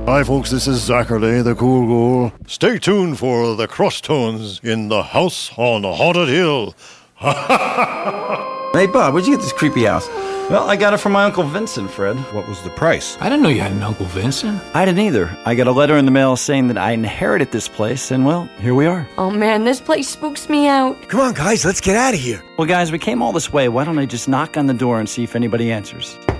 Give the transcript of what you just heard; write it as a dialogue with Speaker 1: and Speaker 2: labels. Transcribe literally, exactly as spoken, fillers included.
Speaker 1: Hi folks, this is Zachary, the cool ghoul. Stay tuned for the Crosstones in the House on the Haunted Hill.
Speaker 2: Hey, Bob, where'd you get this creepy house? Well, I got it from my Uncle Vincent, Fred.
Speaker 3: What was the price?
Speaker 4: I didn't know you had an Uncle Vincent.
Speaker 2: I didn't either. I got a letter in the mail saying that I inherited this place, and well, here we are.
Speaker 5: Oh man, this place spooks me out.
Speaker 3: Come on, guys, let's get out of here.
Speaker 2: Well, guys, we came all this way. Why don't I just knock on the door and see if anybody answers?